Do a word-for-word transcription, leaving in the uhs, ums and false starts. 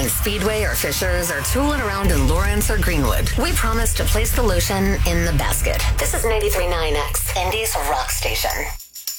in Speedway or Fishers or tooling around in Lawrence or Greenwood, we promise to place the lotion in the basket. This is ninety-three point nine X, Indy's rock station.